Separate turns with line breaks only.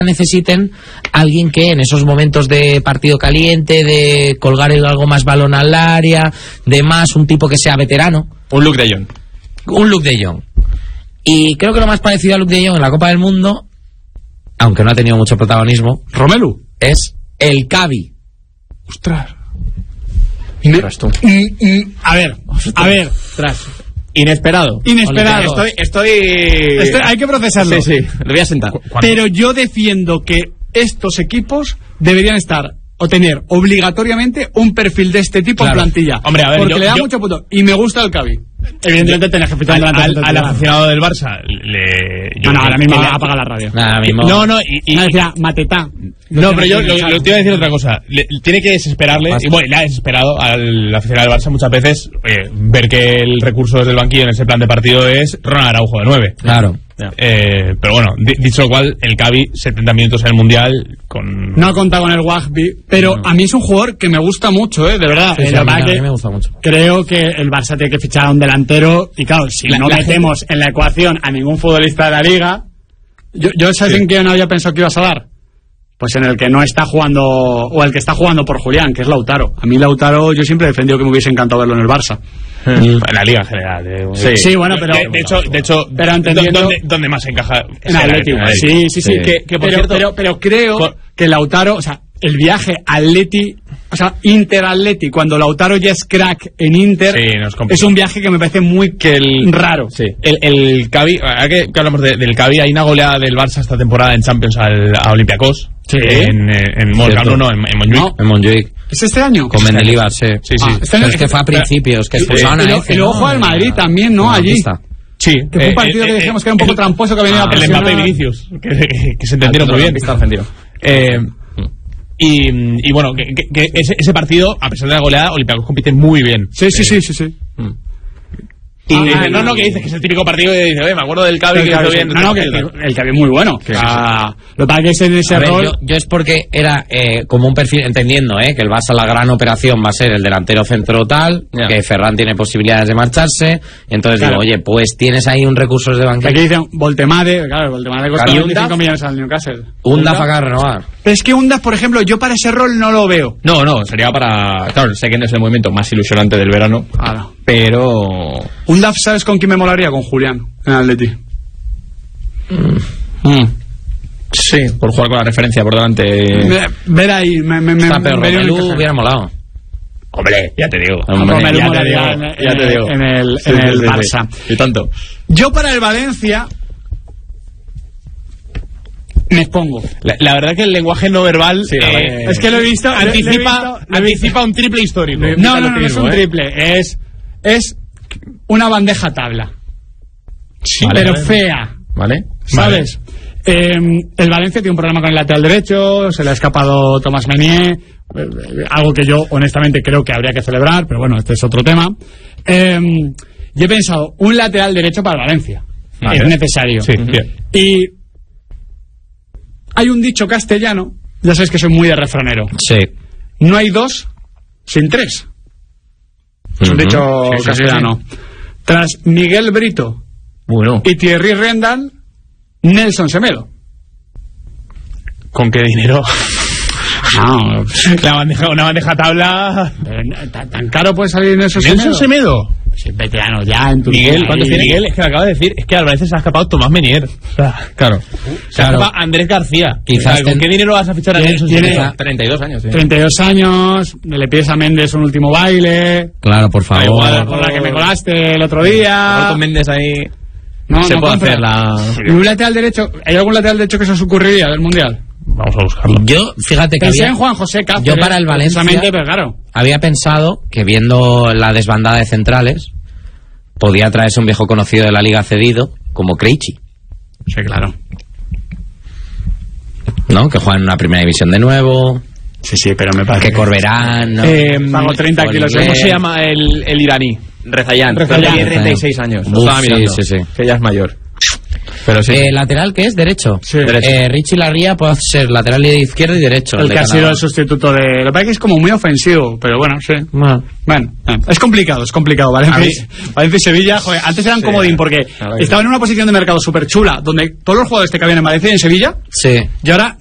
necesiten alguien que en esos momentos de partido caliente, de colgar algo más balón al área, de más, un tipo que sea veterano.
Un Luuk de Jong.
Un Luuk de Jong. Y creo que lo más parecido a Luuk de Jong en la Copa del Mundo, aunque no ha tenido mucho protagonismo,
Romelu,
es el Cavi.
Ostras. A ver.
Inesperado.
Hay que procesarlo.
Sí, lo voy a sentar.
Pero yo defiendo que estos equipos deberían estar o tener obligatoriamente un perfil de este tipo en plantilla.
Hombre, a ver,
porque le da mucho punto. Y me gusta el Cavi. Evidentemente tenés que fichar
al aficionado del Barça
ahora mismo apaga la radio.
Decía
Matetá.
No, pero yo te iba a decir otra cosa. Tiene que desesperarle, y bueno, le ha desesperado al aficionado del Barça muchas veces ver que el recurso desde el banquillo en ese plan de partido es Ronald Araujo de 9.
Claro.
Pero bueno, dicho lo cual, el Cavi 70 minutos en el Mundial
no ha contado con el Wahbi, pero a mí es un jugador que me gusta mucho, de verdad.
A mí me gusta mucho.
Creo que el Barça tiene que fichar a un delantero, y claro, si no metemos en la ecuación a ningún futbolista de la Liga, yo ¿sabes en quién había pensado que ibas a dar? Pues en el que no está jugando, o el que está jugando por Julián, que es Lautaro. A mí Lautaro yo siempre he defendido que me hubiese encantado verlo en el Barça.
En la Liga en general.
Sí, bueno, pero
de hecho
pero entendiendo
¿dónde más encaja?
En Atleti. Sí. Que por cierto, pero creo que Lautaro, o sea, el viaje Atleti, o sea, Inter-Atleti, cuando Lautaro ya es crack en Inter, es un viaje que me parece muy raro.
Sí. El Cavi, ahora que hablamos del Cavi, hay una goleada del Barça esta temporada en Champions a Olympiacos. Sí. En Montjuic.
¿Es este año?
Con Mendilibar, sí. Es que fue a principios, que
y luego juega el Madrid también, ¿no? Allí.
Sí.
Que fue un partido que dijimos que era un poco tramposo, que venía a presionar.
El Mbappé y Vinicius, que se entendieron muy bien.
Está ofendido.
Y bueno, que ese partido, a pesar de la goleada, Olympiacos compite muy bien.
Sí.
Y no, que dices que es el típico partido que dice, me acuerdo del Cavi que hizo bien.
No, que el Cavi es muy bueno. Lo que pasa es que en ese rol.
Yo es porque era como un perfil, entendiendo que el Barça, la gran operación va a ser el delantero centro tal, que Ferran tiene posibilidades de marcharse, y entonces digo, oye, pues tienes ahí un recurso de banquillo.
Aquí dicen Voltemade, claro, Voltemade cuesta 25 millones al Newcastle.
Undaf acaba de renovar.
Pero es que Undaf, por ejemplo, yo para ese rol no lo veo.
No, sería para... Claro, sé que no es el movimiento más ilusionante del verano, pero...
Undaf, ¿sabes con quién me molaría? Con Julián, en Atleti.
Sí, por jugar con la referencia por delante.
Ver ahí,
pero Romelu hubiera molado.
Hombre, ya te digo.
Ya te digo. En el Barça.
Y tanto.
Yo para el Valencia... me expongo.
La verdad que el lenguaje no verbal
es que lo he visto,
anticipa un triple histórico.
No es un triple, es una bandeja tabla. Sí, pero fea.
¿Vale?
¿Sabes? El Valencia tiene un problema con el lateral derecho, se le ha escapado Thomas Meunier, algo que yo honestamente creo que habría que celebrar, pero bueno, este es otro tema. Yo he pensado, un lateral derecho para el Valencia. Es necesario.
Sí, bien.
Y hay un dicho castellano, ya sabes que soy muy de refranero.
Sí.
No hay dos sin tres. Es un dicho castellano. Sí. Tras Miguel Brito y Thierry Rendal, Nelson Semedo.
¿Con qué dinero?
No,
una bandeja tabla.
¿Tan caro puede salir Nelson
Semedo?
Sí, veterano ya en tu
Miguel, ¿cuántos tiene Miguel? Es que acaba de decir, es que al Valencia se ha escapado Tomás Meunier.
Claro.
Se ha escapado Andrés García.
Quizás
¿con qué dinero vas a fichar a Nelson?
Tiene
32 años.
32 años, le pides a Méndez un último baile.
Claro, por favor.
Por la que me colaste el otro día.
Con Méndez ahí.
No,
se puede hacer la...
¿Y un lateral derecho? ¿Hay algún lateral derecho que se os ocurriría del Mundial?
Vamos a buscarlo.
Yo, fíjate que
pensé en Juan José Cáceres.
Yo para el Valencia,
pero claro,
había pensado que viendo la desbandada de centrales podía traerse un viejo conocido de la liga cedido como Krejci.
Sí, claro.
¿No? Que juega en una primera división de nuevo.
Sí, pero me parece
que Corberán, ¿no?
Pago 30 kilos.
¿Cómo se llama el iraní?
Rezayan. Tiene 36 años.
Estaba mirando. Sí.
Que ya es mayor.
Pero sí.
¿Lateral qué es? ¿Derecho?
Sí.
Derecho.
Richie Larría puede ser lateral izquierdo y derecho.
El que ha sido el sustituto de... Lo que pasa es que es como muy ofensivo, pero bueno, sí. Bueno, es complicado, Valencia y Sevilla, joder, antes eran comodín porque estaban en una posición de mercado súper chula, donde todos los jugadores te cabían en Valencia y en Sevilla,
sí.
y ahora